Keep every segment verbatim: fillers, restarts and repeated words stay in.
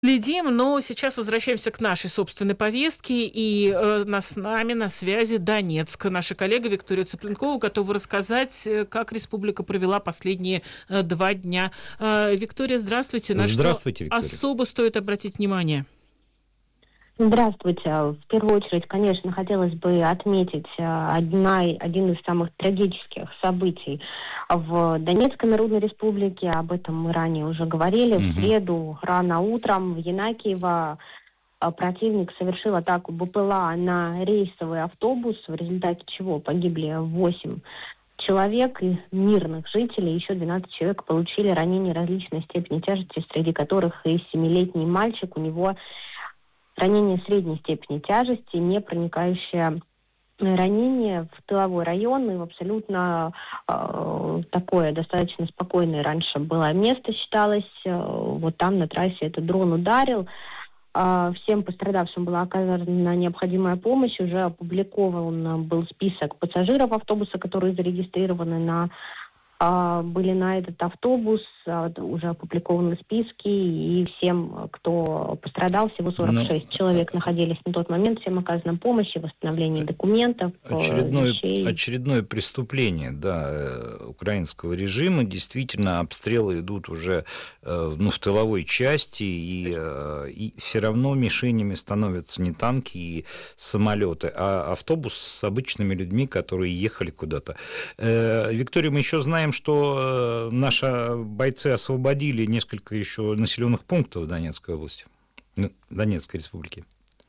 Следим, но сейчас возвращаемся к нашей собственной повестке, и э, нас, с нами на связи Донецк. Наша коллега Виктория Цыпленкова готова рассказать, как республика провела последние э, два дня. Э, Виктория, здравствуйте. На здравствуйте, что Виктория. особо стоит обратить внимание? Здравствуйте. В первую очередь, конечно, хотелось бы отметить одна, один из самых трагических событий в Донецкой Народной Республике. Об этом мы ранее уже говорили. Угу. В среду рано утром в Янакиево противник совершил атаку БПЛА на рейсовый автобус, в результате чего погибли восемь человек и мирных жителей. Еще двенадцать человек получили ранения различной степени тяжести, среди которых и семилетний мальчик. У него ранение средней степени тяжести, не проникающее ранение в тыловой район, и в абсолютно э, такое достаточно спокойное раньше было место, считалось. Э, вот там на трассе этот дрон ударил. Э, всем пострадавшим была оказана необходимая помощь. Уже опубликован был список пассажиров автобуса, которые зарегистрированы на были на этот автобус, уже опубликованы списки, и всем, кто пострадал, всего сорок шесть Но... человек находились на тот момент, всем оказана помощь и восстановление документов, очередное, вещей. Очередное преступление, да, украинского режима. Действительно, обстрелы идут уже ну, в тыловой части, и, и все равно мишенями становятся не танки и самолеты, а автобус с обычными людьми, которые ехали куда-то. Виктория, мы еще знаем, что наши бойцы освободили несколько еще населенных пунктов в Донецкой области, Донецкой республике.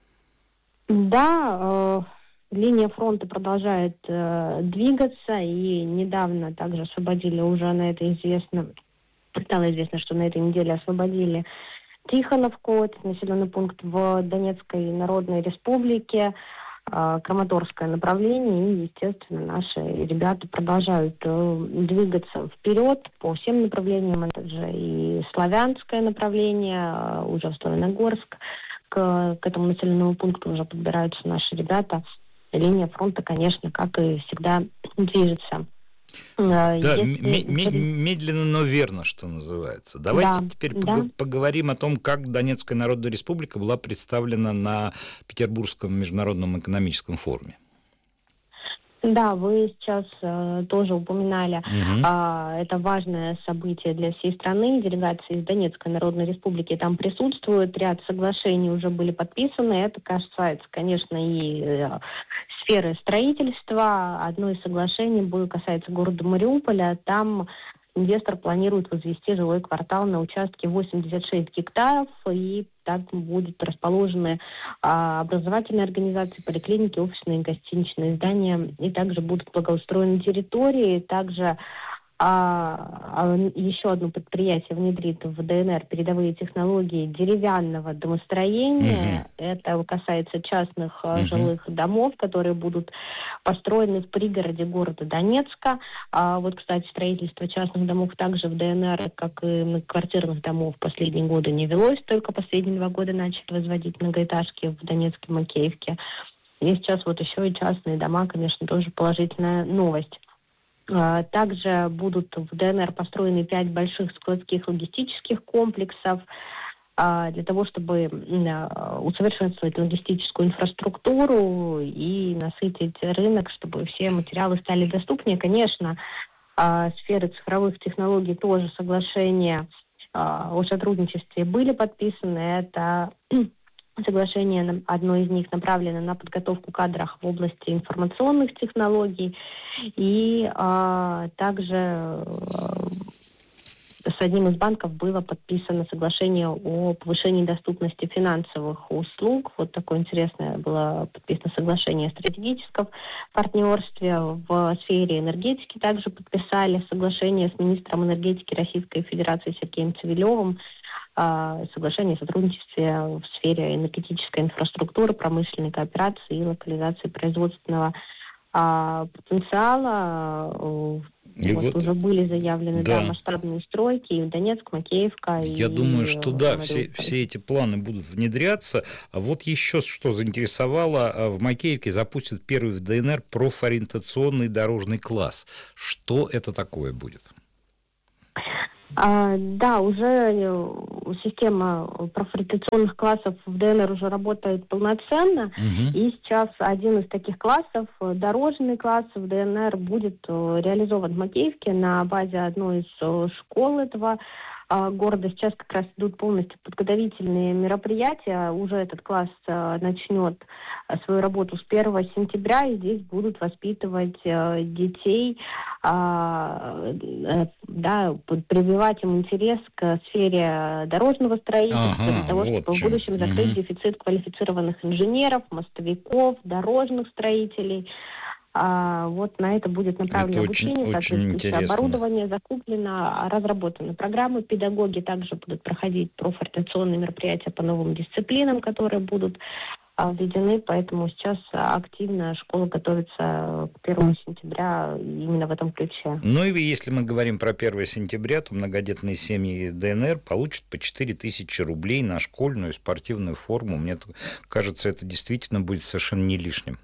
Да, э, линия фронта продолжает э, двигаться, и недавно также освободили уже на это известно, стало известно, что на этой неделе освободили Тихоновку, это населенный пункт в Донецкой Народной Республике, Краматорское направление, и, естественно, наши ребята продолжают э, двигаться вперед по всем направлениям. Это же и славянское направление, э, уже в Славяногорск. К, к этому населенному пункту уже подбираются наши ребята. Линия фронта, конечно, как и всегда, движется. Да, Если... медленно, но верно, что называется. Давайте да, теперь да. поговорим о том, как Донецкая Народная Республика была представлена на Петербургском международном экономическом форуме. Да, вы сейчас э, тоже упоминали, угу. э, это важное событие для всей страны. Делегации из Донецкой Народной Республики там присутствуют, ряд соглашений уже были подписаны. Это касается, конечно, и э, сферы строительства. Одно из соглашений будет касается города Мариуполя. Там инвестор планирует возвести жилой квартал на участке восемьдесят шесть гектаров, и там будут расположены а, образовательные организации, поликлиники, офисные и гостиничные здания, и также будут благоустроены территории. Также а, а, еще одно предприятие внедрит в ДНР передовые технологии деревянного домостроения. Mm-hmm. Это касается частных mm-hmm. жилых домов, которые будут построены в пригороде города Донецка. А вот, кстати, строительство частных домов также в ДНР, как и многоквартирных домов, в последние годы не велось. Только последние два года начали возводить многоэтажки в Донецке, Макеевке. И сейчас вот еще и частные дома, конечно, тоже положительная новость. Также будут в ДНР построены пять больших складских логистических комплексов для того, чтобы усовершенствовать логистическую инфраструктуру и насытить рынок, чтобы все материалы стали доступнее. Конечно, сферы цифровых технологий тоже соглашения о сотрудничестве были подписаны. Это соглашение, одно из них направлено на подготовку кадров в области информационных технологий. И а, также а, с одним из банков было подписано соглашение о повышении доступности финансовых услуг. Вот такое интересное было подписано соглашение о стратегическом партнерстве. В сфере энергетики также подписали соглашение с министром энергетики Российской Федерации Сергеем Цивилевым, соглашение о сотрудничестве в сфере энергетической инфраструктуры, промышленной кооперации и локализации производственного а, потенциала. И вот, вот уже были заявлены да. Да, масштабные стройки и в Донецк, Макеевка. Я и думаю, что в да, все, все эти планы будут внедряться. А вот еще что заинтересовало, в Макеевке запустят первый в ДНР профориентационный дорожный класс. Что это такое будет? А, да, уже система профориентационных классов в ДНР уже работает полноценно. Угу. И сейчас один из таких классов, дорожный класс в ДНР, будет реализован в Макеевке на базе одной из школ этого города. Сейчас как раз идут полностью подготовительные мероприятия. Уже этот класс начнет свою работу с первого сентября, и здесь будут воспитывать детей, да, прививать им интерес к сфере дорожного строительства, ага, для того, вот чтобы чем. в будущем закрыть угу. дефицит квалифицированных инженеров, мостовиков, дорожных строителей. А, вот на это будет направлено это обучение, очень, соответствующее очень оборудование закуплено, разработаны программы. Педагоги также будут проходить профориентационные мероприятия по новым дисциплинам, которые будут а, введены, поэтому сейчас активно школа готовится к первому сентября именно в этом ключе. Ну и если мы говорим про первое сентября, то многодетные семьи ДНР получат по четыре тысячи рублей на школьную и спортивную форму. Мне кажется, это действительно будет совершенно не лишним.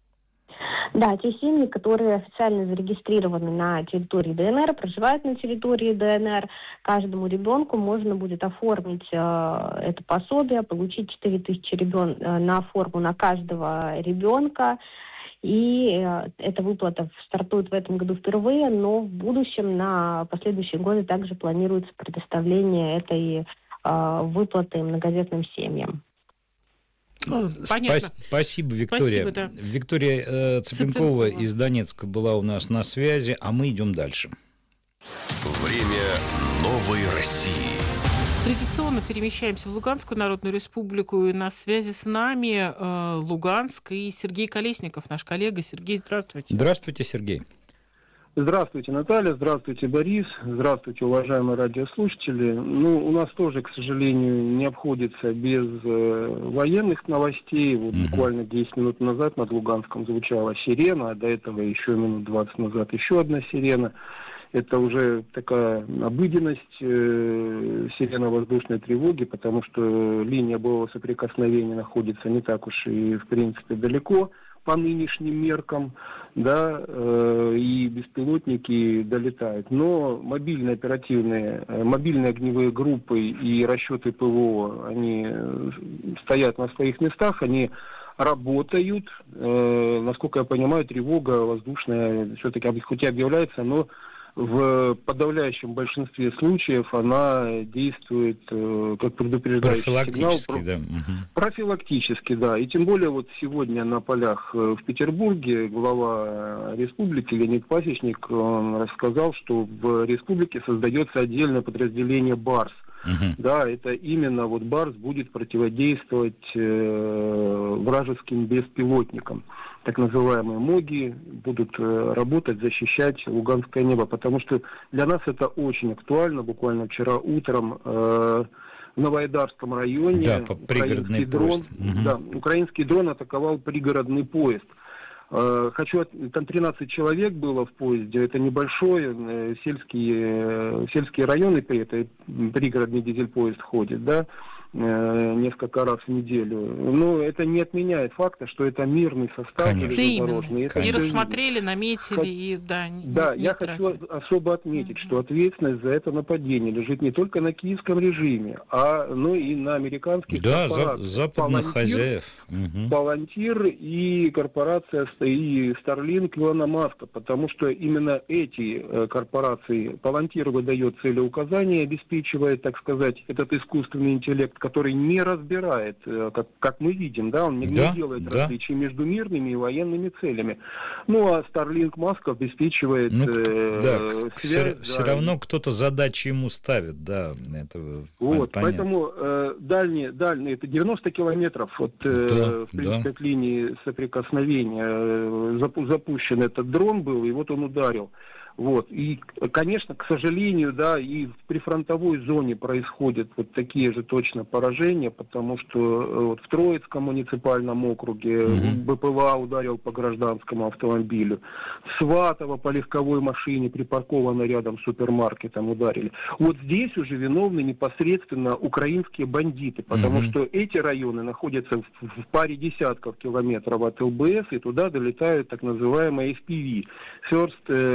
Да, те семьи, которые официально зарегистрированы на территории ДНР, проживают на территории ДНР, каждому ребенку можно будет оформить э, это пособие, получить четыре тысячи ребен... на форму на каждого ребенка. И э, эта выплата стартует в этом году впервые, но в будущем на последующие годы также планируется предоставление этой э, выплаты многодетным семьям. Понятно. Спасибо, Виктория. Спасибо, да. Виктория э, Цыпленкова, Цыпленкова из Донецка была у нас на связи, а мы идем дальше. Время новой России. Традиционно перемещаемся в Луганскую Народную Республику, и на связи с нами э, Луганск и Сергей Колесников, наш коллега. Сергей, здравствуйте. Здравствуйте, Сергей. Здравствуйте, Наталья, здравствуйте, Борис, здравствуйте, уважаемые радиослушатели. Ну, у нас тоже, к сожалению, не обходится без э, военных новостей. Вот mm-hmm. буквально десять минут назад над Луганском звучала сирена, а до этого еще минут двадцать назад еще одна сирена. Это уже такая обыденность э, сирена воздушной тревоги, потому что линия боевого соприкосновения находится не так уж и, в принципе, далеко по нынешним меркам, да, э, и беспилотники долетают. Но мобильные оперативные, э, мобильные огневые группы и расчеты ПВО, они э, стоят на своих местах, они работают. Э, насколько я понимаю, тревога воздушная все-таки хоть и объявляется, но в подавляющем большинстве случаев она действует э, как предупреждающий сигнал. Профилактически, да. Угу. Профилактически, да. И тем более вот сегодня на полях в Петербурге глава республики Леонид Пасечник он рассказал, что в республике создается отдельное подразделение БАРС. Uh-huh. Да, это именно вот БАРС будет противодействовать э, вражеским беспилотникам. Так называемые МОГИ будут э, работать, защищать луганское небо, потому что для нас это очень актуально. Буквально вчера утром э, в Новоайдарском районе да, украинский дрон, uh-huh. да, украинский дрон атаковал пригородный поезд. Хочу, там тринадцать человек было в поезде, это небольшой, сельские, сельские районы, это пригородный дизель-поезд ходит, да, несколько раз в неделю. Но это не отменяет факта, что это мирный состав железнодорожный. Да, и рассмотрели, наметили, и да, не, да, не я тратили. хочу особо отметить, mm-hmm. что ответственность за это нападение лежит не только на киевском режиме, а ну и на американских да, корпорациях. За, западных Palantir, хозяев. Palantir и корпорация и Starlink Илона Маска, потому что именно эти корпорации, Palantir выдает целеуказания, обеспечивает, так сказать, этот искусственный интеллект, который не разбирает, как, как мы видим, да, он не, да, не делает да. различий между мирными и военными целями. Ну, а Starlink Musk обеспечивает ну, э, да, связь. Все, да, все равно кто-то задачи ему ставит, да, это вот, понятно. Поэтому э, дальние, дальние, это девяносто километров от, э, да, в принципе, да. от линии соприкосновения э, запу- запущен этот дрон был, и вот он ударил. Вот. И, конечно, к сожалению, да, и в прифронтовой зоне происходят вот такие же точно поражения, потому что вот в Троицком муниципальном округе mm-hmm. БПЛА ударил по гражданскому автомобилю, в Сватово по легковой машине, припаркованной рядом с супермаркетом, ударили. Вот здесь уже виновны непосредственно украинские бандиты, потому mm-hmm. что эти районы находятся в, в паре десятков километров от ЛБС, и туда долетают так называемые эф пи ви, First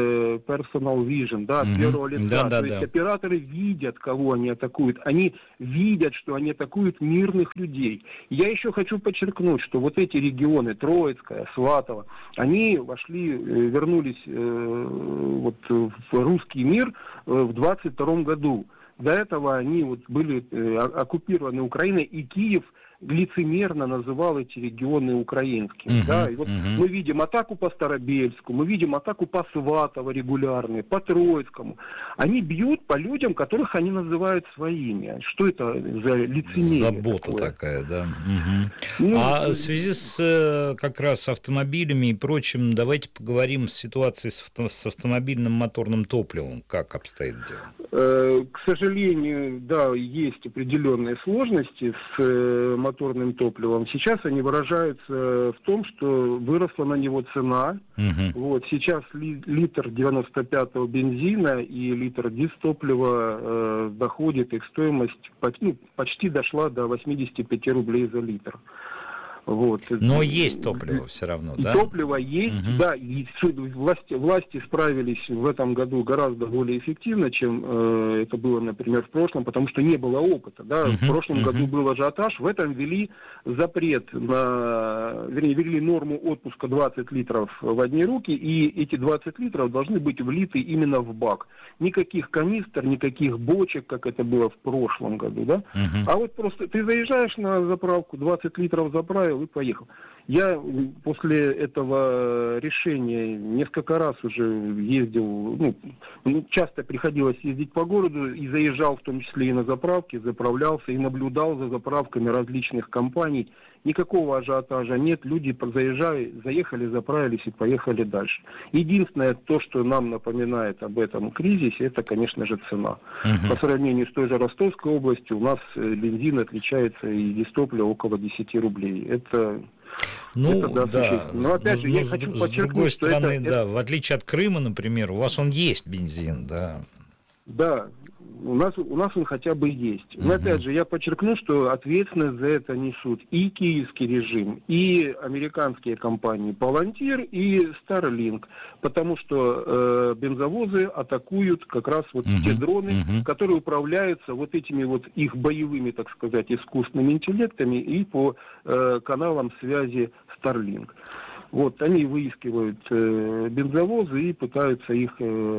personal vision, да, mm-hmm. первого лица. Да, да, То есть да. операторы видят, кого они атакуют. Они видят, что они атакуют мирных людей. Я еще хочу подчеркнуть, что вот эти регионы, Троицкая, Сватово, они вошли, вернулись э, вот, в русский мир в двадцать втором году. До этого они вот были э, оккупированы Украиной, и Киев лицемерно называл эти регионы украинскими. Uh-huh, да? И вот uh-huh. мы видим атаку по Старобельску, мы видим атаку по Сватово регулярные, по Троицкому. Они бьют по людям, которых они называют своими. Что это за лицемерие? Забота такое? Такая, да. Угу. Ну, а в связи с как раз автомобилями и прочим, давайте поговорим с ситуацией с, авто, с автомобильным моторным топливом. Как обстоит дело? Э, к сожалению, да, есть определенные сложности с моторным топливом. Сейчас они выражаются в том, что выросла на него цена. Угу. Вот, сейчас ли, литр девяносто пятого бензина и литр дизтоплива э, доходит, их стоимость ну, почти дошла до восемьдесят пять рублей за литр. Вот. Но есть топливо все равно, и да? Топливо есть, угу. да. И власти, власти справились в этом году гораздо более эффективно, чем э, это было, например, в прошлом, потому что не было опыта. Да? Угу. В прошлом угу. году был ажиотаж, в этом ввели запрет на, вернее, ввели норму отпуска двадцать литров в одни руки, и эти двадцать литров должны быть влиты именно в бак. Никаких канистр, никаких бочек, как это было в прошлом году, да? Угу. А вот просто ты заезжаешь на заправку, двадцать литров заправил и поехал. Я после этого решения несколько раз уже ездил, ну, часто приходилось ездить по городу и заезжал в том числе и на заправки, заправлялся и наблюдал за заправками различных компаний. Никакого ажиотажа нет, люди заезжали, заехали, заправились и поехали дальше. Единственное, то, что нам напоминает об этом кризисе, это, конечно же, цена. Uh-huh. По сравнению с той же Ростовской областью, у нас бензин отличается и дизтоплива около десять рублей. Это... Ну, это, да, да. Но, опять же, но, я с, хочу с подчеркнуть, другой что стороны, это, да, это... в отличие от Крыма, например, у вас он есть бензин, да. Да, у нас, у нас он хотя бы есть. Но, uh-huh. опять же, я подчеркну, что ответственность за это несут и киевский режим, и американские компании Palantir и Starlink, потому что э, бензовозы атакуют как раз вот uh-huh. те дроны, uh-huh. которые управляются вот этими вот их боевыми, так сказать, искусственными интеллектами и по э, каналам связи Starlink. Вот, они выискивают э, бензовозы и пытаются их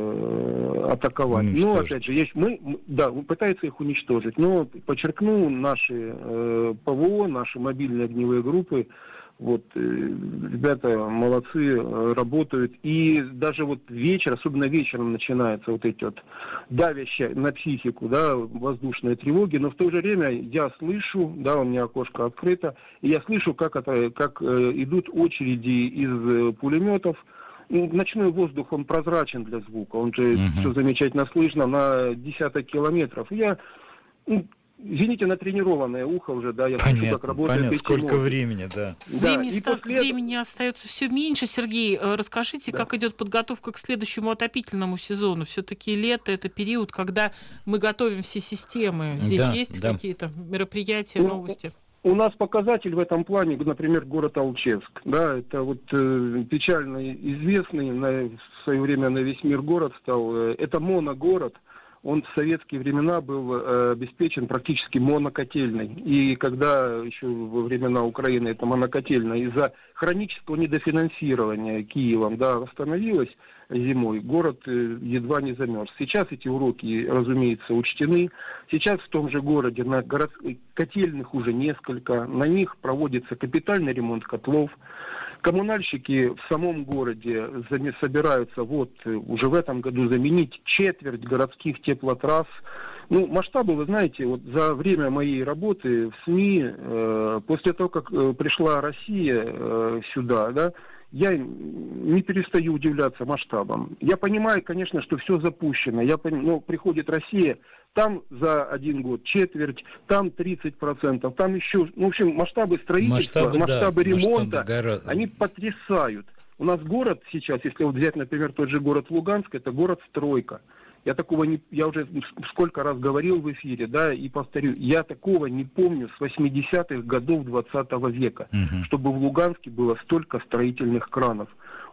э, атаковать. Но, опять же, есть, мы, да, пытаются их уничтожить. Но, подчеркну, наши э, ПВО, наши мобильные огневые группы, вот, э, ребята молодцы, э, работают. И даже вот вечер, особенно вечером начинаются вот эти вот давящие на психику, да, воздушные тревоги. Но в то же время я слышу, да, у меня окошко открыто, и я слышу, как, это, как э, идут очереди из э, пулеметов. Ночной воздух, он прозрачен для звука, он же uh-huh. все замечательно слышно на десяток километров. Я... Ну, извините, натренированное ухо уже, да, я понятно, слышу, как работает понятно, эти сколько мозги. времени, да. да времени, ста... после... времени остается все меньше. Сергей, расскажите, да. как идет подготовка к следующему отопительному сезону? Все-таки лето — это период, когда мы готовим все системы. Здесь да, есть да. какие-то мероприятия, ну, новости? У нас показатель в этом плане, например, город Алчевск. Да, это вот э, печально известный на, в свое время на весь мир город стал. Это моногород. Он в советские времена был э, обеспечен практически монокотельной. И когда еще во времена Украины эта монокотельная из-за хронического недофинансирования Киевом, да, восстановилась зимой, город э, едва не замерз. Сейчас эти уроки, разумеется, учтены. Сейчас в том же городе на город... котельных уже несколько. На них проводится капитальный ремонт котлов. Коммунальщики в самом городе собираются вот уже в этом году заменить четверть городских теплотрасс. Ну, масштабы, вы знаете, вот за время моей работы в СМИ, э, после того, как э, пришла Россия э, сюда, да, я не перестаю удивляться масштабам. Я понимаю, конечно, что все запущено. Я пон... Но приходит Россия, там за один год четверть, там тридцать процентов, там еще... Ну, в общем, масштабы строительства, масштабы, масштабы да, ремонта, масштабы они потрясают. У нас город сейчас, если вот взять, например, тот же город Луганск, это город-стройка. Я такого не, я уже сколько раз говорил в эфире, да, и повторю, я такого не помню с восьмидесятых годов двадцатого века, угу. чтобы в Луганске было столько строительных кранов.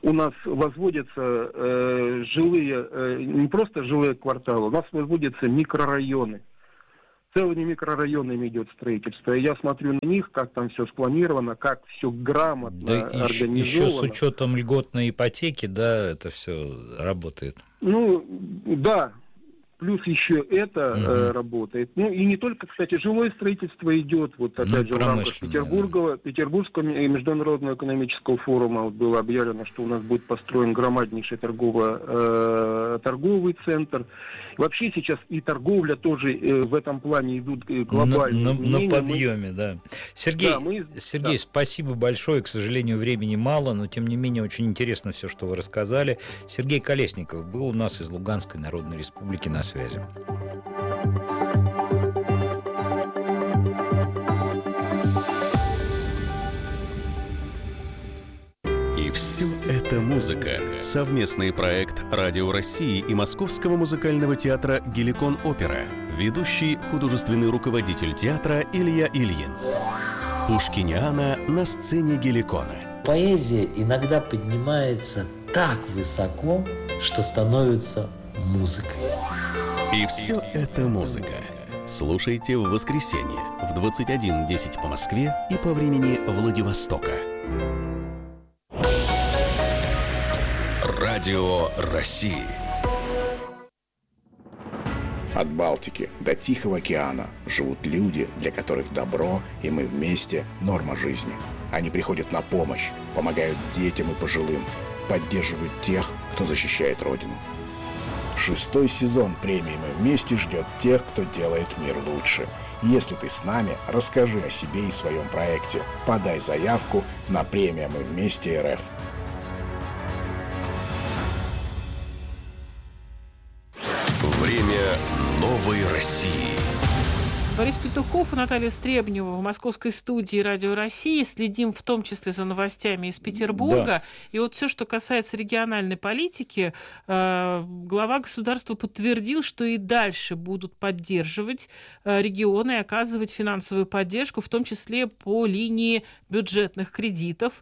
у нас возводятся э, жилые, э, не просто жилые кварталы, у нас возводятся микрорайоны. Целыми микрорайонами идет строительство. И я смотрю на них, как там все спланировано, как все грамотно да организовано. Еще с учетом льготной ипотеки, да, это все работает. Ну, да. Плюс еще это угу. э, работает. Ну и не только, кстати, жилое строительство идет, вот опять ну, же в рамках Петербурга, Петербургского международного экономического форума вот было объявлено, что у нас будет построен громаднейший торгово, э, торговый центр. Вообще сейчас и торговля тоже э, в этом плане идут глобальные на, на, на подъеме, мы... да. Сергей, да, мы... Сергей, да. Спасибо большое. К сожалению, времени мало, но тем не менее очень интересно все, что вы рассказали. Сергей Колесников был у нас из Луганской Народной Республики на связи. И все это музыка. Совместный проект Радио России и Московского музыкального театра «Геликон Опера». Ведущий художественный руководитель театра Илья Ильин. Пушкиниана на сцене Геликона. Поэзия иногда поднимается так высоко, что становится музыкой. И все это музыка. Слушайте в воскресенье в двадцать один десять по Москве и по времени Владивостока. Радио России. От Балтики до Тихого океана живут люди, для которых добро и мы вместе – норма жизни. Они приходят на помощь, помогают детям и пожилым, поддерживают тех, кто защищает Родину. Шестой сезон премии «Мы вместе» ждет тех, кто делает мир лучше. Если ты с нами, расскажи о себе и своем проекте. Подай заявку на премию «Мы вместе РФ». Время новой России. Борис Петухов и Наталья Стребнева в московской студии Радио России. Следим в том числе за новостями из Петербурга. Да. И вот все, что касается региональной политики, глава государства подтвердил, что и дальше будут поддерживать регионы и оказывать финансовую поддержку, в том числе по линии бюджетных кредитов.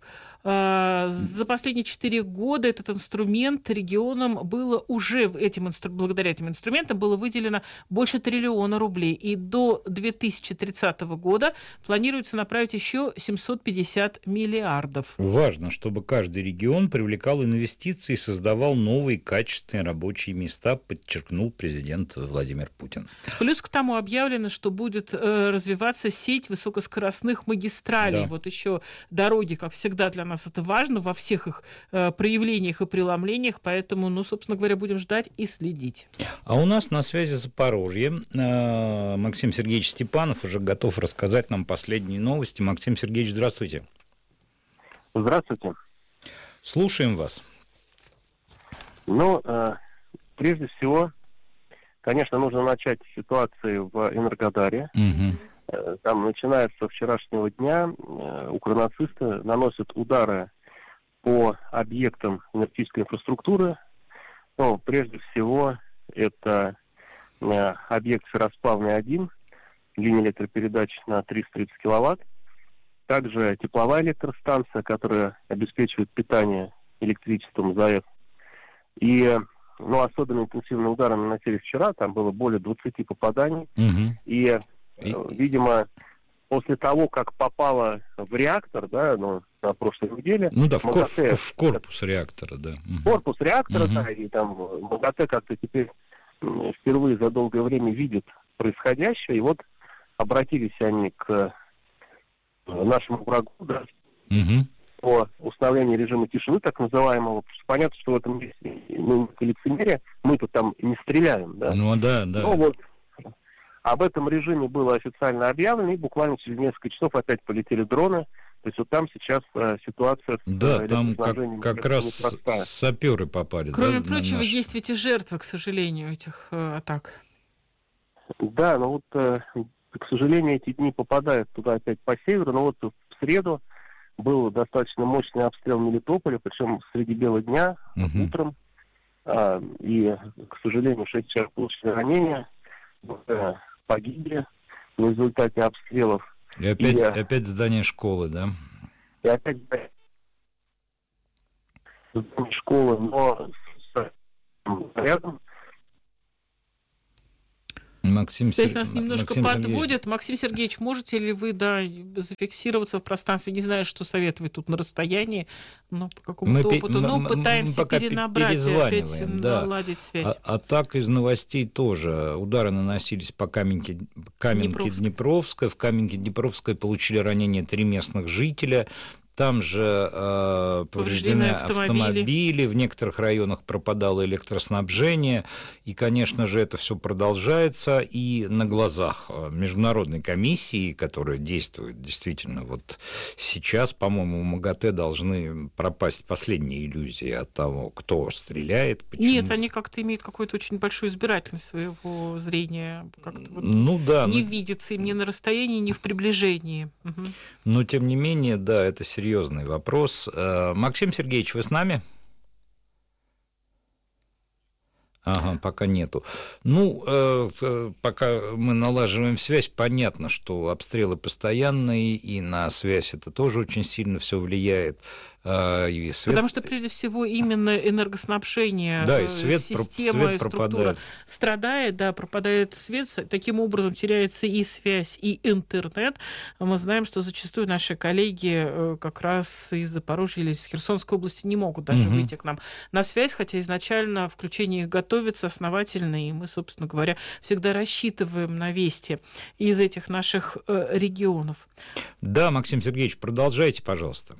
За последние четыре года этот инструмент регионам было уже, этим, благодаря этим инструментам было выделено больше триллиона рублей. И до две тысячи тридцатого года планируется направить еще семьсот пятьдесят миллиардов. Важно, чтобы каждый регион привлекал инвестиции и создавал новые качественные рабочие места, подчеркнул президент Владимир Путин. Плюс к тому объявлено, что будет развиваться сеть высокоскоростных магистралей. Да. Вот еще дороги, как всегда, для нас это важно во всех их проявлениях и преломлениях, поэтому, ну, собственно говоря, будем ждать и следить. А у нас на связи Запорожье. Максим Сергеевич Степанов уже готов рассказать нам последние новости. Максим Сергеевич, здравствуйте. Здравствуйте. Слушаем вас. Ну, э, прежде всего, конечно, нужно начать с ситуации в Энергодаре. Угу. Э, там, начиная со вчерашнего дня, э, укронацисты наносят удары по объектам энергетической инфраструктуры. Ну, прежде всего, это э, объект Сыросплавный один, линия электропередач на триста тридцать киловатт. Также тепловая электростанция, которая обеспечивает питание электричеством ЗАЭС. И, ну, особенно интенсивные удары наносили вчера, там было более двадцати попаданий. Угу. И, И, видимо, после того, как попало в реактор, да, ну, на прошлой неделе... Ну да, в, МАГАТЭ, кор- в корпус реактора, да. В корпус реактора, угу. да, и там МАГАТЭ как-то теперь впервые за долгое время видит происходящее, и вот обратились они к нашему врагу, да, угу. по установлению режима тишины, так называемого. Понятно, что в этом есть ну, лицемерие, мы-то там не стреляем, да. Ну да, да. Ну вот, об этом режиме было официально объявлено, и буквально через несколько часов опять полетели дроны. То есть вот там сейчас э, ситуация... Да, там как, как раз саперы попали. Кроме да, прочего, наш... есть ведь и жертвы, к сожалению, этих э, атак. Да, ну вот, э, к сожалению, эти дни попадают туда опять по северу, но вот в среду был достаточно мощный обстрел Мелитополя, причем среди бела дня, угу. утром. А, и, к сожалению, шесть человек получили ранения, э, погибли в результате обстрелов. И опять, и опять здание школы, да? И опять... школы, но рядом. Максим Связь нас немножко Максим подводит. Сергеевич. Максим Сергеевич, можете ли вы, да, зафиксироваться в пространстве? Не знаю, что советовать тут на расстоянии, но по какому-то мы, опыту. Но пытаемся перенабрать и опять да. наладить связь. А, а так из новостей тоже. Удары наносились по Каменке, Каменке Днепровской. В Каменке Днепровской получили ранения три местных жителя. Там же э, повреждены автомобили. автомобили, в некоторых районах пропадало электроснабжение, и, конечно же, это все продолжается, и на глазах международной комиссии, которая действует действительно вот сейчас, по-моему, в МАГАТЭ должны пропасть последние иллюзии от того, кто стреляет, почему. Нет, они как-то имеют какую-то очень большую избирательность своего зрения, как-то вот ну, да, не но... видится им ни на расстоянии, ни в приближении. Угу. Но, тем не менее, да, это серьезно. Серьезный вопрос. Максим Сергеевич, вы с нами? Ага, пока нету. Ну, пока мы налаживаем связь, понятно, что обстрелы постоянные, и на связь это тоже очень сильно все влияет. И свет... Потому что, прежде всего, именно энергоснабжение, да, и свет, система, свет и структура пропадает. страдает, да, пропадает свет, таким образом теряется и связь, и интернет. Мы знаем, что зачастую наши коллеги как раз из Запорожья или из Херсонской области не могут даже угу. выйти к нам на связь, хотя изначально включение их готовится основательно, и мы, собственно говоря, всегда рассчитываем на вести из этих наших регионов. Да, Максим Сергеевич, продолжайте, пожалуйста.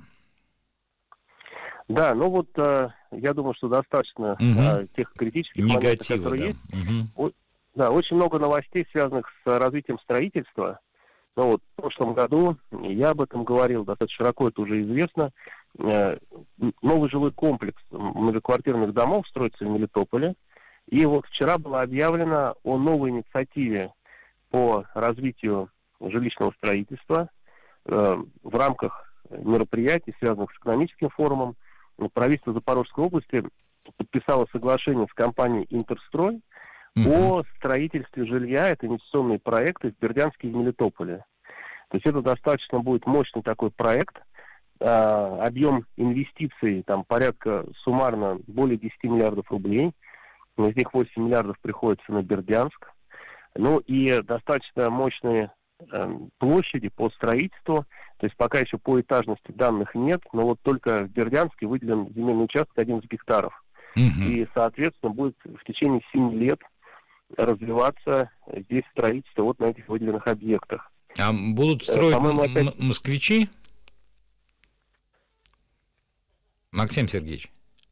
Да, ну вот э, я думаю, что достаточно угу. э, тех критических негатива, моментов, которые да. есть. Угу. О, да, очень много новостей, связанных с развитием строительства. Ну вот в прошлом году я об этом говорил, достаточно широко это уже известно. Э, новый жилой комплекс многоквартирных домов строится в Мелитополе. И вот вчера было объявлено о новой инициативе по развитию жилищного строительства э, в рамках мероприятий, связанных с экономическим форумом. Правительство Запорожской области подписало соглашение с компанией «Интерстрой» mm-hmm. о строительстве жилья. Это инвестиционные проекты в Бердянске и в Мелитополе. То есть это достаточно будет мощный такой проект. А, объем инвестиций там порядка суммарно более десять миллиардов рублей. Из них восемь миллиардов приходится на Бердянск. Ну и достаточно мощные э, площади по строительству. То есть пока еще по этажности данных нет, но вот только в Бердянске выделен земельный участок одиннадцать гектаров. Угу. И, соответственно, будет в течение семи лет развиваться здесь строительство вот на этих выделенных объектах. А будут строить опять... м- москвичи? Максим Сергеевич?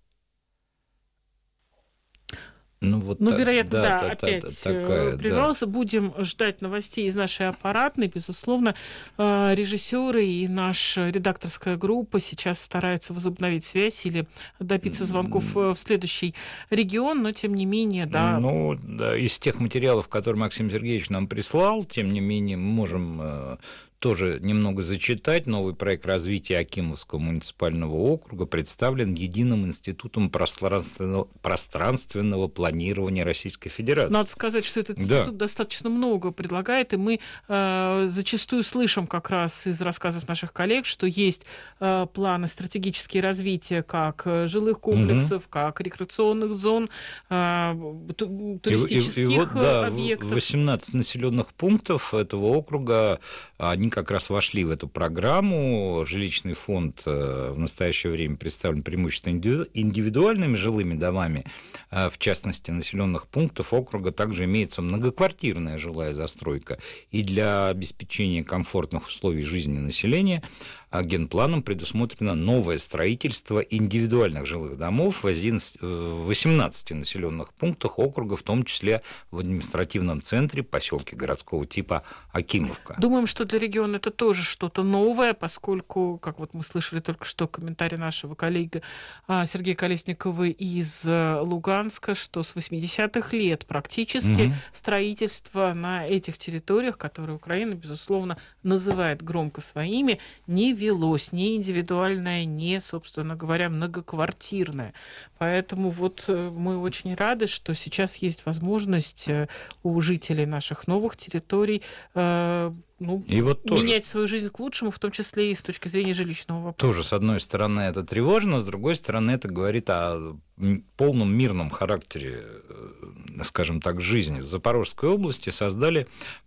Ну, вот ну так, вероятно, да, да, да опять да, такая, прервался. Да. Будем ждать новостей из нашей аппаратной. Безусловно, режиссеры и наша редакторская группа сейчас стараются возобновить связь или добиться звонков в следующий регион, но тем не менее, да. Ну, да, из тех материалов, которые Максим Сергеевич нам прислал, тем не менее, мы можем тоже немного зачитать. Новый проект развития Акимовского муниципального округа представлен Единым институтом пространственного, пространственного планирования Российской Федерации. Надо сказать, что этот институт да. достаточно много предлагает, и мы э, зачастую слышим как раз из рассказов наших коллег, что есть э, планы стратегические развития как жилых комплексов, угу. как рекреационных зон, э, туристических и, и, и вот, да, объектов. восемнадцать населенных пунктов этого округа, они как раз вошли в эту программу. Жилищный фонд в настоящее время представлен преимущественно индивидуальными жилыми домами. В частности, населенных пунктов округа также имеется многоквартирная жилая застройка. И для обеспечения комфортных условий жизни населения генпланом предусмотрено новое строительство индивидуальных жилых домов в восемнадцати населенных пунктах округа, в том числе в административном центре поселке городского типа Акимовка. Думаем, что для региона это тоже что-то новое, поскольку, как вот мы слышали только что комментарий нашего коллеги Сергея Колесникова из Луганска, что с восьмидесятых лет практически угу. строительство на этих территориях, которые Украина, безусловно, называет громко своими, не велось, не индивидуальное, не, собственно говоря, многоквартирное. Поэтому вот мы очень рады, что сейчас есть возможность у жителей наших новых территорий ну, и вот тоже, менять свою жизнь к лучшему, в том числе и с точки зрения жилищного вопроса. Тоже, с одной стороны, это тревожно, с другой стороны, это говорит о полном мирном характере, скажем так, жизни. В Запорожской области создали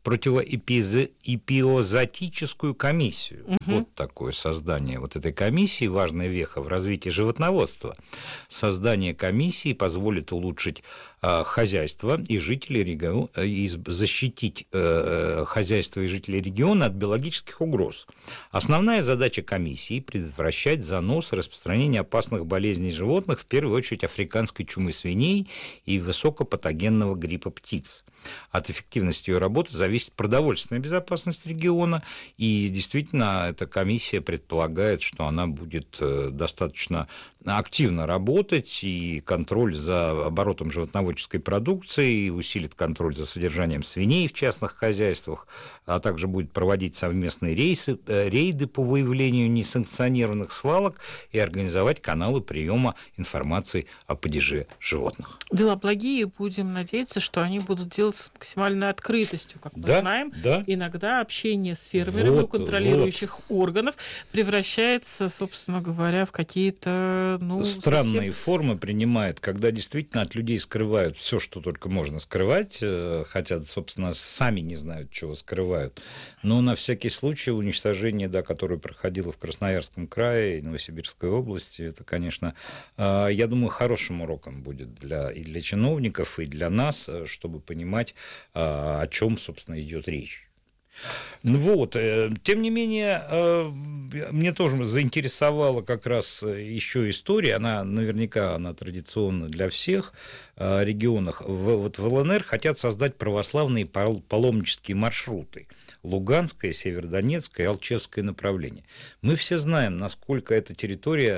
противоэпизоотическую комиссию. Угу. Вот такое создание вот этой комиссии, важная веха в развитии животноводства. Создание комиссии позволит улучшить хозяйство и жителей региона, и защитить хозяйство и жителей региона от биологических угроз. Основная задача комиссии – предотвращать занос и распространение опасных болезней животных, в первую очередь африканской чумы свиней и высокопатогенного гриппа птиц. От эффективности ее работы зависит продовольственная безопасность региона, и действительно эта комиссия предполагает, что она будет достаточно активно работать, и контроль за оборотом животноводческой продукции, и усилит контроль за содержанием свиней в частных хозяйствах, а также будет проводить совместные рейсы, рейды по выявлению несанкционированных свалок и организовать каналы приема информации о падеже животных. Дела благие, будем надеяться, что они будут делать с максимальной открытостью, как мы да, знаем. Да. Иногда общение с фермерами вот, у контролирующих вот. органов превращается, собственно говоря, в какие-то ну, странные совсем... формы принимает, когда действительно от людей скрывают все, что только можно скрывать, хотя, собственно, сами не знают, чего скрывают. Но на всякий случай уничтожение, да, которое проходило в Красноярском крае и Новосибирской области, это, конечно, я думаю, хорошим уроком будет для, и для чиновников, и для нас, чтобы понимать, о чем, собственно, идет речь. Ну вот, тем не менее, мне тоже заинтересовала как раз еще история, она наверняка она традиционна для всех регионах. Вот в ЛНР хотят создать православные паломнические маршруты. Луганское, Северодонецкое и Алчевское направление. Мы все знаем, насколько эта территория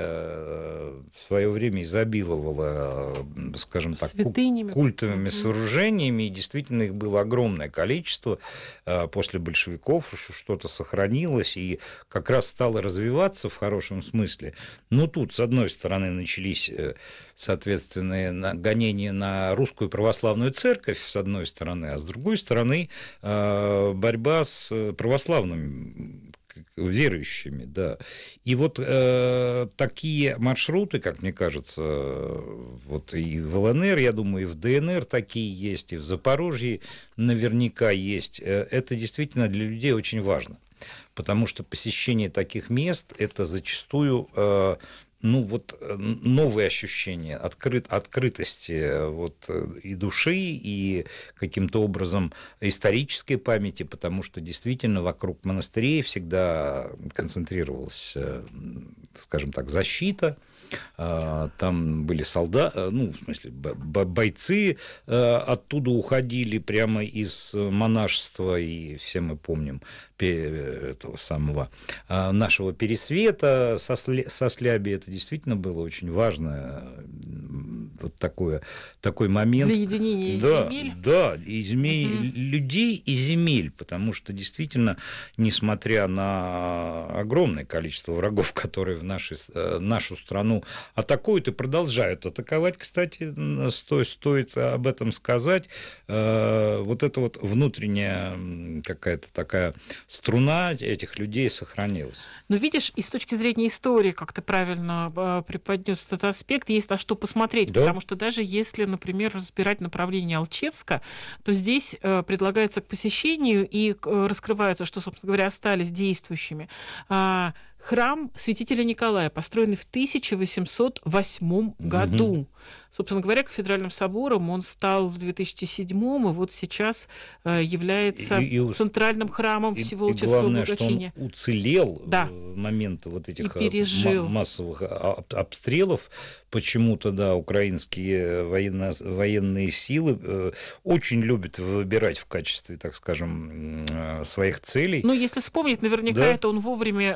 в свое время изобиловала, скажем так, святынями, культовыми сооружениями, и действительно их было огромное количество. После большевиков что-то сохранилось и как раз стало развиваться в хорошем смысле. Но тут, с одной стороны, начались соответственные гонения на русскую православную церковь, с одной стороны, а с другой стороны, борьба с православными верующими, да. И вот э, такие маршруты, как мне кажется, вот и в ЛНР, я думаю, и в ДНР такие есть, и в Запорожье наверняка есть. Это действительно для людей очень важно, потому что посещение таких мест – это зачастую э, ну, вот, новые ощущения открыт, открытости вот, и души, и каким-то образом исторической памяти, потому что действительно вокруг монастырей всегда концентрировалась, скажем так, защита. Там были солдаты, ну, в смысле, бойцы оттуда уходили прямо из монашества, и все мы помним этого самого нашего Пересвета со Сляби. Это действительно было очень важно, вот такое, такой момент. Для единения да, земель. Да, и земель, угу. людей и земель, потому что действительно, несмотря на огромное количество врагов, которые в нашей, нашу страну атакуют и продолжают атаковать, кстати, стоит, стоит об этом сказать, вот эта вот внутренняя какая-то такая струна этих людей сохранилась. Но видишь, и с точки зрения истории, как ты правильно преподнес этот аспект, есть на что посмотреть, да? Потому что даже если, например, разбирать направление Алчевска, то здесь предлагается к посещению и раскрывается, что, собственно говоря, остались действующими храм святителя Николая, построенный в тысяча восемьсот восьмом году. Угу. Собственно говоря, кафедральным собором он стал в две тысячи седьмом, и вот сейчас является и, и, центральным храмом и, Всеволоческого благочиния. Благочиния. Что он уцелел да. в момент вот этих м- массовых обстрелов. Почему-то, да, украинские военно- военные силы очень любят выбирать в качестве, так скажем, своих целей. Ну, если вспомнить, наверняка да. это он вовремя стал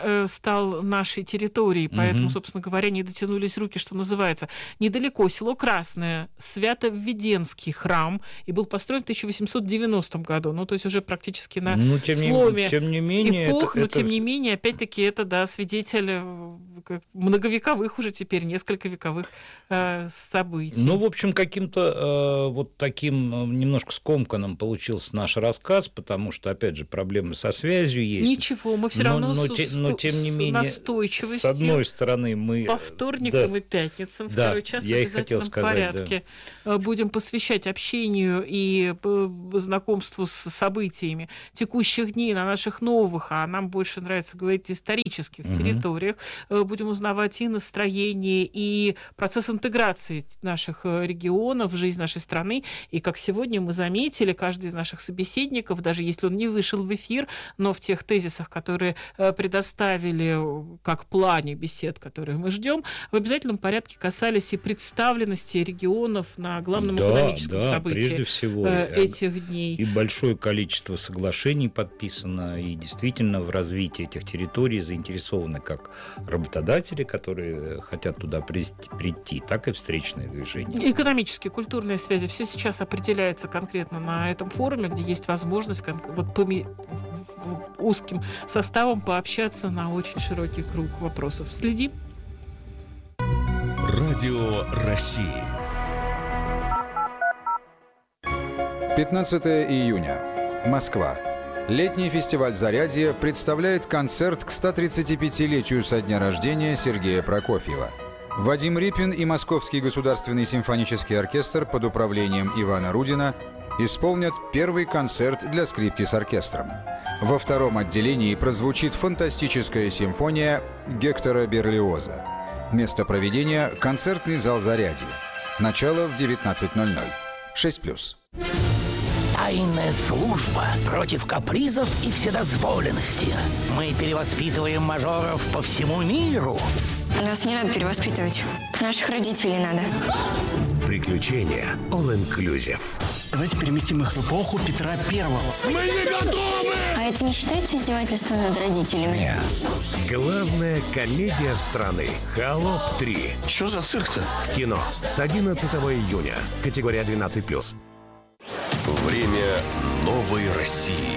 стал нашей территорией, поэтому, Мгм. собственно говоря, не дотянулись руки, что называется. Недалеко село Красное, Свято-Введенский храм, и был построен в тысяча восемьсот девяностом году, ну, то есть уже практически на Ну, тем не- сломе тем не менее, эпох, это- но это тем не вс- менее, опять-таки, это, да, свидетель э, как многовековых уже теперь, несколько вековых э, событий. Ну, в общем, каким-то э, вот таким э, немножко скомканным получился наш рассказ, потому что, опять же, проблемы со связью есть. Ничего, мы все Но- равно но с, те- но, тем не с менее, настойчивостью с одной стороны, мы... по вторникам да, и пятницам, Да, второй час в я и хотел обязательном сказать, порядке э, будем посвящать общению и э, знакомству с событиями текущих дней на наших новых, а нам больше нравится говорить исторических Мгм. территориях. Э, Будем узнавать и настроение, и процесс интеграции наших э, регионов в жизнь нашей страны. И как сегодня мы заметили, каждый из наших собеседников, даже если он не вышел в эфир, но в тех тезисах, которые э, предоставили э, как плане бесед, которые мы ждем, в обязательном порядке касались и представленности регионов на главном да, экономическом да, событии прежде всего, э, и- этих дней. И большое количество соглашений подписано, и действительно в развитии этих территорий заинтересованы как работодатели, которые хотят туда прийти, прийти, так и встречные движения. Экономические, культурные связи, все сейчас определяется конкретно на этом форуме, где есть возможность кон- вот поми- в- в- узким составом пообщаться на очень широкий круг вопросов. Следим. Радио России. пятнадцатое июня. Москва. Летний фестиваль «Зарядье» представляет концерт к стотридцатипятилетию со дня рождения Сергея Прокофьева. Вадим Рипин и Московский государственный симфонический оркестр под управлением Ивана Рудина исполнят первый концерт для скрипки с оркестром. Во втором отделении прозвучит фантастическая симфония Гектора Берлиоза. Место проведения – концертный зал «Зарядье». Начало в девятнадцать ноль ноль. шесть плюс. Тайная служба против капризов и вседозволенности. Мы перевоспитываем мажоров по всему миру. Нас не надо перевоспитывать. Наших родителей надо. Приключения All Inclusive. Давайте переместим их в эпоху Петра Первого. Мы не готовы! А это не считается издевательством над родителями? Нет. Главная комедия страны «Холоп три». Что за цирк-то? В кино с одиннадцатого июня. Категория двенадцать плюс. Время новой России.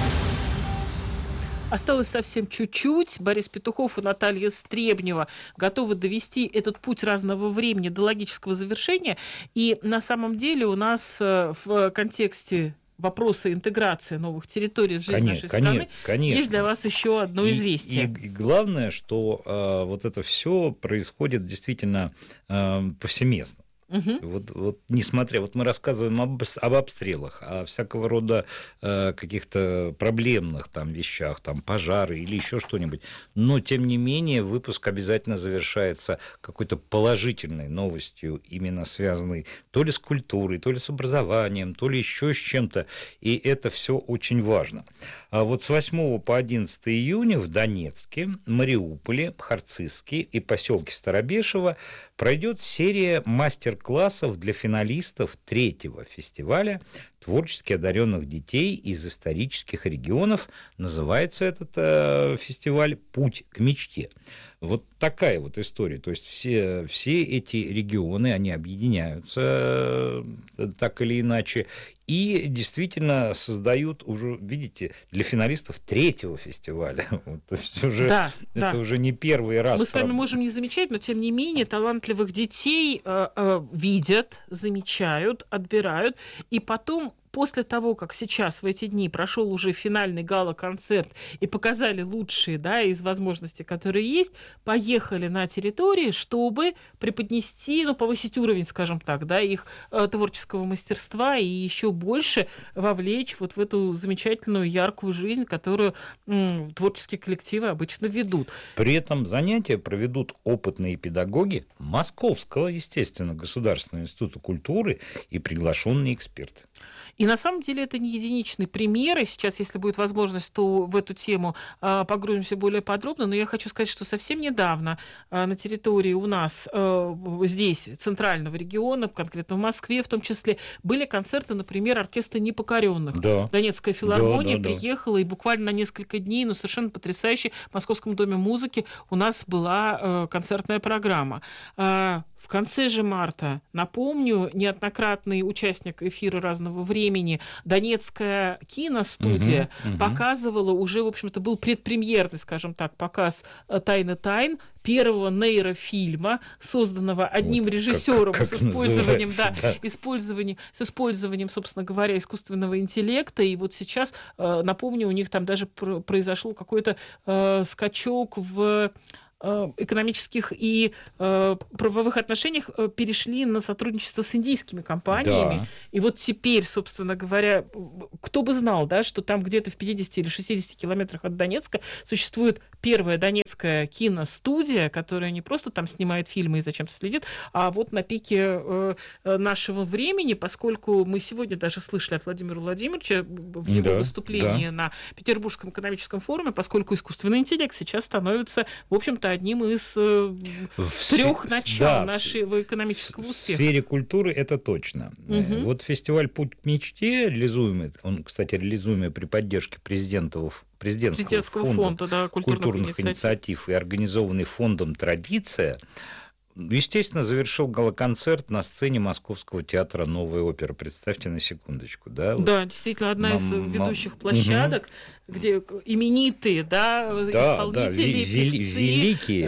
Осталось совсем чуть-чуть. Борис Петухов и Наталья Стребнева готовы довести этот путь разного времени до логического завершения. И на самом деле у нас в контексте вопроса интеграции новых территорий в жизнь Конечно, нашей страны конечно. есть для вас еще одно И- известие. И, и главное, что э, вот это все происходит действительно э, повсеместно. Мгм. Вот, вот несмотря, вот мы рассказываем об, об обстрелах, о всякого рода э, каких-то проблемных там вещах, там пожары или еще что-нибудь, но тем не менее выпуск обязательно завершается какой-то положительной новостью, именно связанной то ли с культурой, то ли с образованием, то ли еще с чем-то, и это все очень важно. А вот с восьмого по одиннадцатое июня в Донецке, Мариуполе, Харцизске и поселке Старобешево пройдет серия мастер-классов для финалистов третьего фестиваля творчески одаренных детей из исторических регионов. Называется этот э, фестиваль «Путь к мечте». Вот такая вот история. То есть все, все эти регионы, они объединяются э, так или иначе и действительно создают уже, видите, для финалистов третьего фестиваля. Вот, то есть уже, Да, это да. уже не первый раз. Мы с вами проб- можем не замечать, но тем не менее талантливых детей э, э, видят, замечают, отбирают, и потом после того, как сейчас в эти дни прошел уже финальный гала-концерт и показали лучшие, да, из возможностей, которые есть, поехали на территории, чтобы преподнести, ну, повысить уровень, скажем так, да, их э, творческого мастерства и еще больше вовлечь вот в эту замечательную, яркую жизнь, которую м, творческие коллективы обычно ведут. При этом занятия проведут опытные педагоги Московского, естественно, Государственного института культуры и приглашенные эксперты. И на самом деле это не единичный пример, и сейчас, если будет возможность, то в эту тему погрузимся более подробно, но я хочу сказать, что совсем недавно на территории у нас здесь, центрального региона, конкретно в Москве в том числе, были концерты, например, оркестра непокоренных. Да. Донецкая филармония да, да, приехала, да. и буквально на несколько дней, ну, совершенно потрясающе, в Московском доме музыки у нас была концертная программа. В конце же марта, напомню, неоднократный участник эфира разного времени, Донецкая киностудия угу, угу. показывала уже, в общем-то, был предпремьерный, скажем так, показ «Тайны тайн», первого нейрофильма, созданного одним вот, режиссером как, как, как с использованием, да, да. Использованием, с использованием, собственно говоря, искусственного интеллекта. И вот сейчас, напомню, у них там даже произошел какой-то э, скачок в экономических и э, правовых отношениях перешли на сотрудничество с индийскими компаниями. Да. И вот теперь, собственно говоря, кто бы знал, да, что там где-то в пятидесяти или шестидесяти километрах от Донецка существует первая донецкая киностудия, которая не просто там снимает фильмы и зачем-то следит, а вот на пике э, нашего времени, поскольку мы сегодня даже слышали от Владимира Владимировича в его да, выступлении да. на Петербургском экономическом форуме, поскольку искусственный интеллект сейчас становится, в общем-то, одним из э, трех начал да, нашего экономического успеха. В сфере культуры это точно. Угу. Вот фестиваль «Путь к мечте», реализуемый, он, кстати, реализуемый при поддержке президентского, президентского, президентского фонда, фонда да, культурных, культурных инициатив. инициатив и организованный фондом «Традиция», естественно, завершил гала-концерт на сцене Московского театра «Новая опера». Представьте на секундочку. Да, да вот. Действительно, одна мам, из ведущих площадок, угу. где именитые да, да, исполнители, да, певцы, великие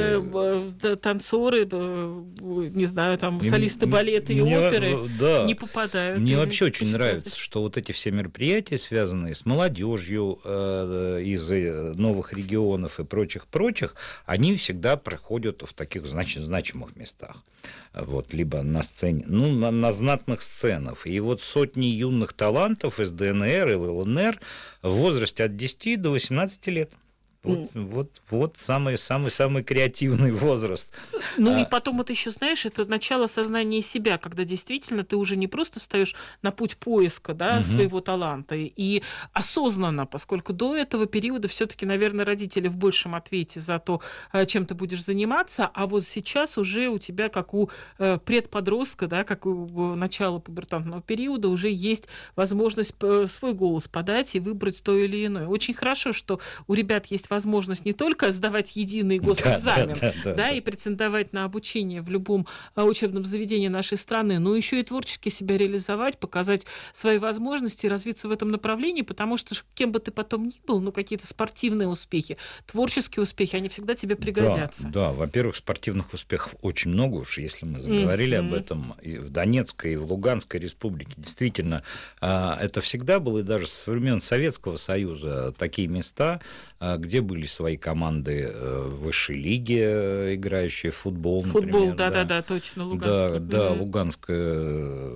э, танцоры, э, не знаю, там, солисты балета и мне, оперы да. не попадают. Мне вообще очень нравится, что вот эти все мероприятия, связанные с молодежью э, из новых регионов и прочих-прочих, они всегда проходят в таких знач- значимых местах, вот, либо на сцене, ну, на, на знатных сценах. И вот сотни юных талантов из ДНР и ЛНР в возрасте от десяти до восемнадцати лет. Вот, mm. вот, вот самый, самый, самый креативный возраст. Ну а... и потом это еще, знаешь, это начало сознания себя, когда действительно ты уже не просто встаешь на путь поиска да, mm-hmm. своего таланта, и осознанно, поскольку до этого периода все-таки, наверное, родители в большем ответе за то, чем ты будешь заниматься, а вот сейчас уже у тебя, как у предподростка, да, как у начала пубертатного периода, уже есть возможность свой голос подать и выбрать то или иное. Очень хорошо, что у ребят есть возможность не только сдавать единый госэкзамен, да, да, да, да, да, и претендовать на обучение в любом учебном заведении нашей страны, но еще и творчески себя реализовать, показать свои возможности, развиться в этом направлении, потому что кем бы ты потом ни был, ну, какие-то спортивные успехи, творческие успехи, они всегда тебе пригодятся. Да, да, во-первых, спортивных успехов очень много уж, если мы заговорили mm-hmm. об этом, и в Донецкой, и в Луганской республике, действительно, это всегда было, и даже со времен Советского Союза, такие места, где были свои команды в высшей лиге, играющие в футбол, например. Футбол, да-да-да, точно, Луганский. Да, да, Луганская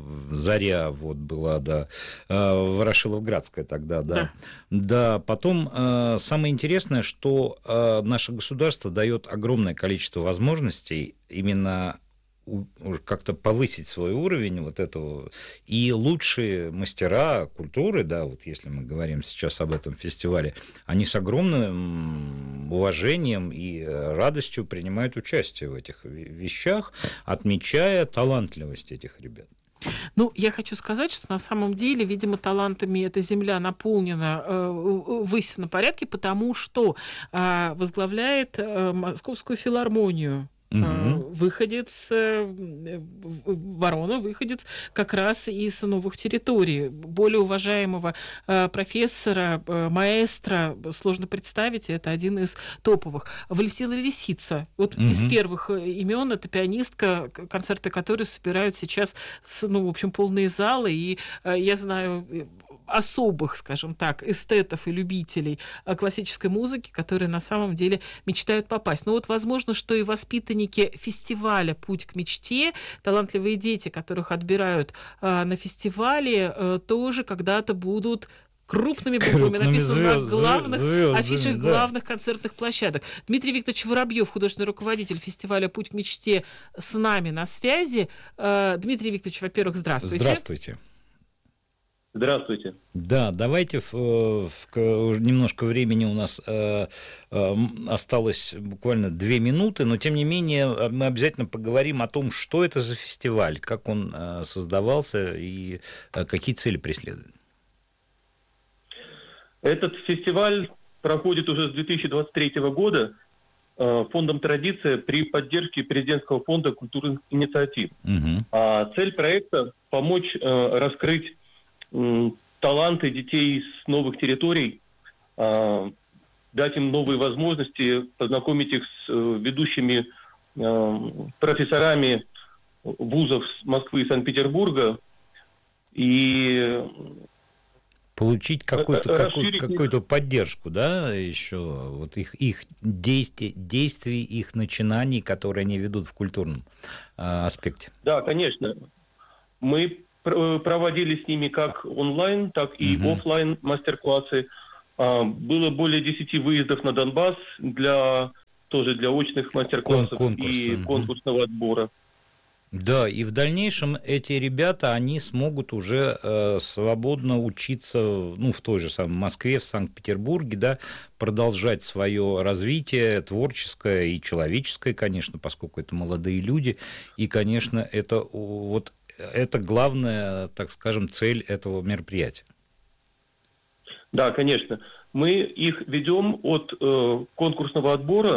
«Заря» вот была, да, Ворошиловградская тогда, да. Да, да потом самое интересное, что наше государство дает огромное количество возможностей именно как-то повысить свой уровень вот этого. И лучшие мастера культуры, да, вот если мы говорим сейчас об этом фестивале, они с огромным уважением и радостью принимают участие в этих вещах, отмечая талантливость этих ребят. Ну, я хочу сказать, что на самом деле, видимо, талантами эта земля наполнена э, в истинном порядке, потому что э, возглавляет э, Московскую филармонию. Угу. Выходец, Ворона, выходец как раз из новых территорий. Более уважаемого профессора, маэстро сложно представить, это один из топовых. Валентина Лисица, вот угу. из первых имен, это пианистка, концерты которой собирают сейчас, ну, в общем, полные залы, и я знаю особых, скажем так, эстетов и любителей классической музыки, которые на самом деле мечтают попасть. Но вот возможно, что и воспитанники фестиваля «Путь к мечте», талантливые дети, которых отбирают на фестивале, тоже когда-то будут крупными буквами написано звезд, на главных звезд, афишах да. главных концертных площадок. Дмитрий Викторович Воробьев, художественный руководитель фестиваля «Путь к мечте», с нами на связи. Дмитрий Викторович, во-первых, здравствуйте. Здравствуйте. Здравствуйте. Да, давайте, в, в, немножко времени у нас э, э, осталось буквально две минуты, но тем не менее мы обязательно поговорим о том, что это за фестиваль, как он э, создавался и э, какие цели преследует. Этот фестиваль проходит уже с две тысячи двадцать третьего года э, фондом «Традиция» при поддержке президентского фонда культурных инициатив. Угу. А цель проекта – помочь э, раскрыть таланты детей с новых территорий, дать им новые возможности, познакомить их с ведущими профессорами вузов Москвы и Санкт-Петербурга и получить какую-то, какую, какую-то поддержку, да, еще вот их, их действий, действий, их начинаний, которые они ведут в культурном аспекте. Да, конечно. Мы проводили с ними как онлайн, так и uh-huh. офлайн мастер-классы. Было более десяти выездов на Донбасс для тоже для очных мастер-классов Кон- и конкурсного отбора. Да, и в дальнейшем эти ребята, они смогут уже э, свободно учиться, ну, в той же самой Москве, в Санкт-Петербурге, да, продолжать свое развитие творческое и человеческое, конечно, поскольку это молодые люди, и, конечно, это вот это главная, так скажем, цель этого мероприятия. Да, конечно. Мы их ведем от э, конкурсного отбора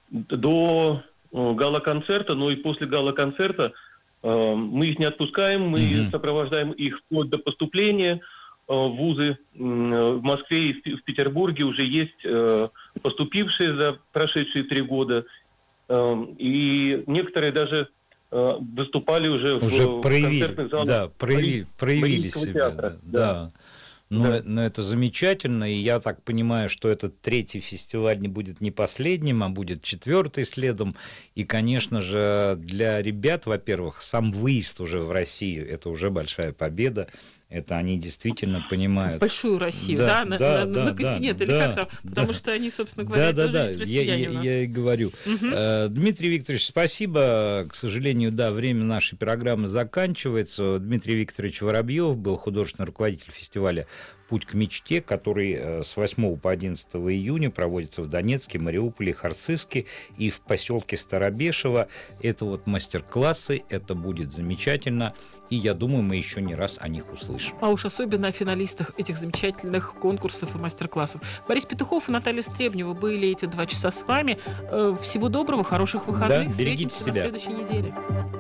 до э, гала-концерта, но и после гала-концерта э, мы их не отпускаем, мы mm-hmm. сопровождаем их вплоть до поступления э, в вузы. Э, в Москве и в, в Петербурге уже есть э, поступившие за прошедшие три года, э, и некоторые даже выступали уже, уже в проявили, концертных залах. Да, прояви, проявили себя. Театра. Да. Да. Но, да. но это замечательно, и я так понимаю, что этот третий фестиваль не будет не последним, а будет четвертый следом. И, конечно же, для ребят, во-первых, сам выезд уже в Россию – это уже большая победа. Это они действительно понимают. В большую Россию, да, да, на, да, на, да, на континент, да, или да, как там, да, потому что они, собственно говоря, да, тоже да, ведь да. россияне я, у нас. Я и говорю. Угу. Дмитрий Викторович, спасибо. К сожалению, да, время нашей программы заканчивается. Дмитрий Викторович Воробьев был художественный руководитель фестиваля «Путь к мечте», который с восьмого по одиннадцатое июня проводится в Донецке, Мариуполе, Харциске и в поселке Старобешево. Это вот мастер-классы, это будет замечательно, и я думаю, мы еще не раз о них услышим. А уж особенно о финалистах этих замечательных конкурсов и мастер-классов. Борис Петухов и Наталья Стребнева были эти два часа с вами. Всего доброго, хороших выходных. Да, берегите Встретимся себя. на следующей неделе.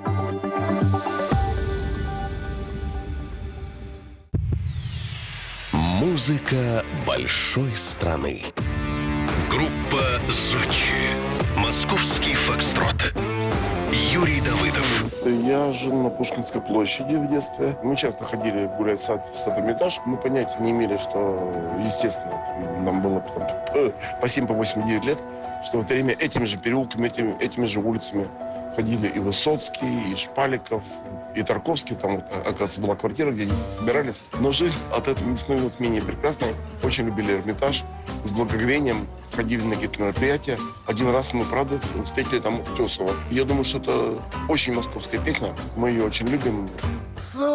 Музыка большой страны. Группа «Зодчие». Московский фокстрот. Юрий Давыдов. Я жил на Пушкинской площади в детстве. Мы часто ходили гулять в сад, в садомитаж. Мы понятия не имели, что, естественно, нам было по семь, по восемь, девять лет, что в это время этими же переулками, этими, этими же улицами ходили и Высоцкий, и Шпаликов, и Тарковский. Там, оказывается, была квартира, где они все собирались. Но жизнь от этого не становилась менее прекрасной. Очень любили Эрмитаж. С благоговением ходили на какие-то мероприятия. Один раз мы, правда, встретили там Утесова. Я думаю, что это очень московская песня. Мы ее очень любим.